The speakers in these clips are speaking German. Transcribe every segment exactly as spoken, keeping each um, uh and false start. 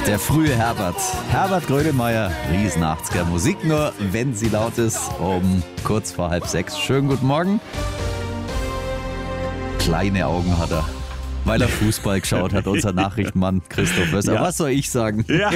Der frühe Herbert. Herbert Grönemeyer, riesen achtziger Musik, nur wenn sie laut ist, um kurz vor halb sechs. Schönen guten Morgen. Kleine Augen hat er, weil er Fußball geschaut hat, unser Nachrichtenmann Christoph Wösser. Ja. Was soll ich sagen? Ja,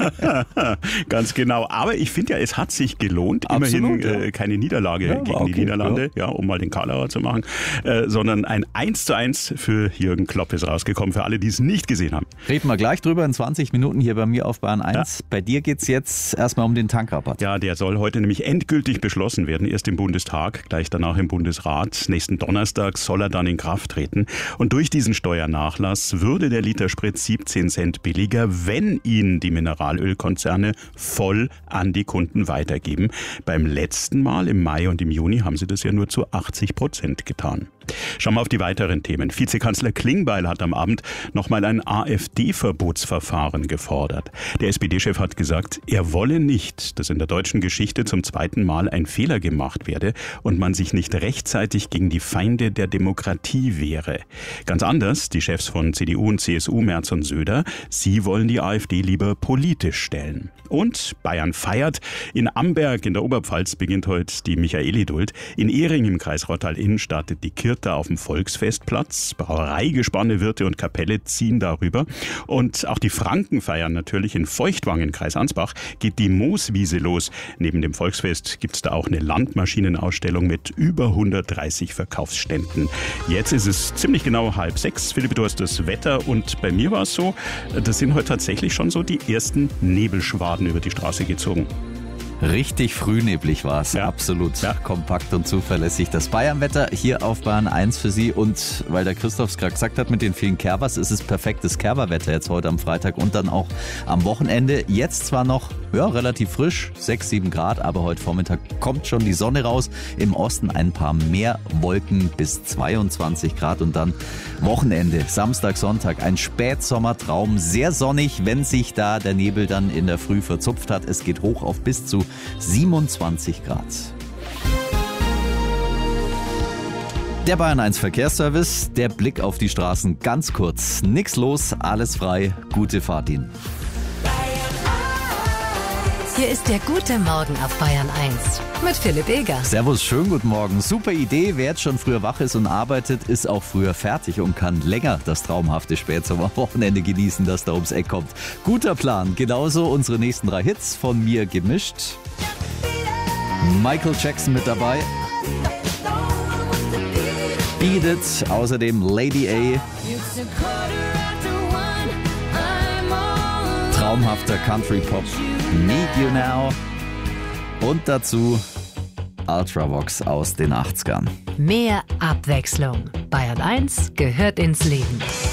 ganz genau. Aber ich finde ja, es hat sich gelohnt. Absolut, Immerhin ja. äh, keine Niederlage Ja, gegen okay, die Niederlande, ja. um mal den Karlauer zu machen, äh, sondern ein eins zu eins für Jürgen Klopp ist rausgekommen, für alle, die es nicht gesehen haben. Reden wir gleich drüber in zwanzig Minuten hier bei mir auf Bayern eins. Ja. Bei dir geht es jetzt erstmal um den Tankrabatt. Ja, der soll heute nämlich endgültig beschlossen werden. Erst im Bundestag, gleich danach im Bundesrat. Nächsten Donnerstag soll er dann in Kraft treten. Und durch diesen Steuernachlass würde der Liter Sprit siebzehn Cent billiger, wenn ihn die Mineralölkonzerne voll an die Kunden weitergeben. Beim letzten Mal im Mai und im Juni haben sie das ja nur zu achtzig Prozent getan. Schauen wir auf die weiteren Themen. Vizekanzler Klingbeil hat am Abend nochmal ein AfD-Verbotsverfahren gefordert. Der S P D-Chef hat gesagt, er wolle nicht, dass in der deutschen Geschichte zum zweiten Mal ein Fehler gemacht werde und man sich nicht rechtzeitig gegen die Feinde der Demokratie wehre. Ganz anders, die Chefs von C D U und C S U, Merz und Söder, sie wollen die AfD lieber politisch stellen. Und Bayern feiert. In Amberg in der Oberpfalz beginnt heute die Michaelidult. In Ehring im Kreis Rottal-Inn startet die Kirta auf dem Volksfestplatz. Brauereigespanne, Wirte und Kapelle ziehen darüber. Und auch die Franken feiern natürlich. In Feuchtwangen im Kreis Ansbach geht die Mooswiese los. Neben dem Volksfest gibt es da auch eine Landmaschinenausstellung mit über hundertdreißig Verkaufsständen. Jetzt ist es ziemlich genau halb sechs. Philipp, du hast das Wetter und bei mir war es so, das sind heute tatsächlich schon so die ersten Nebelschwaden über die Straße gezogen. Richtig frühneblig war es, Ja. absolut Ja. kompakt und zuverlässig. Das Bayernwetter hier auf Bayern eins für Sie und weil der Christoph es gerade gesagt hat mit den vielen Kerbers, ist es perfektes Kerberwetter jetzt heute am Freitag und dann auch am Wochenende. Jetzt zwar noch ja, relativ frisch, sechs, sieben Grad, aber heute Vormittag kommt schon die Sonne raus. Im Osten ein paar mehr Wolken bis zweiundzwanzig Grad und dann Wochenende, Samstag, Sonntag, ein Spätsommertraum, sehr sonnig, wenn sich da der Nebel dann in der Früh verzupft hat. Es geht hoch auf bis zu siebenundzwanzig Grad. Der Bayern eins Verkehrsservice, der Blick auf die Straßen ganz kurz. Nix los, alles frei, gute Fahrt Ihnen. Hier ist der gute Morgen auf Bayern eins mit Philipp Eger. Servus, schönen guten Morgen. Super Idee, wer jetzt schon früher wach ist und arbeitet, ist auch früher fertig und kann länger das traumhafte Spätsommerwochenende genießen, das da ums Eck kommt. Guter Plan, genauso unsere nächsten drei Hits von mir gemischt. Michael Jackson mit dabei. Beat It, außerdem Lady A. Traumhafter Country Pop, Need You Now und dazu Ultravox aus den achtzigern. Mehr Abwechslung. Bayern eins gehört ins Leben.